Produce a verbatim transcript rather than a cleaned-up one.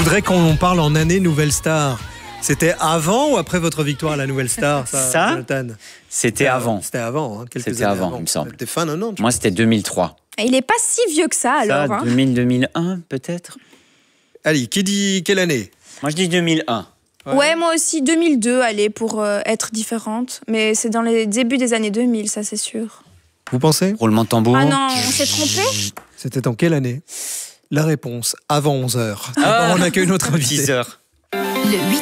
voudrais qu'on parle en année Nouvelle Star. C'était avant ou après votre victoire à la Nouvelle Star, ça, Ça Jonathan? C'était avant. C'était avant, hein, quelques C'était années avant, avant, il me semble. C'était fin quatre-vingt-dix. Moi, c'était deux mille trois. Il n'est pas si vieux que ça, alors. Ça, hein. deux mille, deux mille un, peut-être. Allez, qui dit quelle année? Moi, je dis deux mille un. Ouais. ouais, moi aussi, deux mille deux, allez, pour euh, être différente. Mais c'est dans les débuts des années deux mille, ça, c'est sûr. Vous pensez? Roulement de tambour. Ah non, on s'est trompé? C'était en quelle année? La réponse, avant onze heures. Ah, on accueille notre invité. dix heures. Le huit